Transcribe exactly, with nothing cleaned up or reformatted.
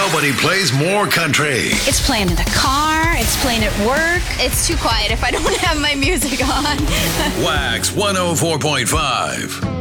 Nobody plays more country. It's playing in the car. It's playing at work. It's too quiet if I don't have my music on. Wax one oh four point five.